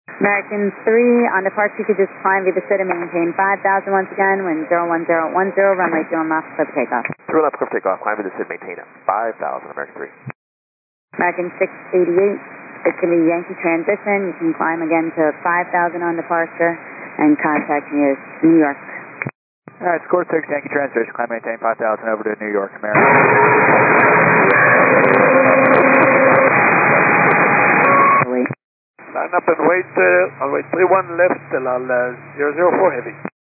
American 3, on departure, you could just climb via the city, maintain 5,000 once again, when 01010, runway 0 miles, clear for takeoff. 0 left, clear for takeoff, climb via the city, maintain at 5,000, American 3. American 688, it's going to be Yankee transition, you can climb again to 5,000 on departure, and contact me as New York. Alright, score 6, Yankee transition, climb maintain 5,000 over to New York, American. Line up and wait, I'll wait 31 left till I'll 004 heavy.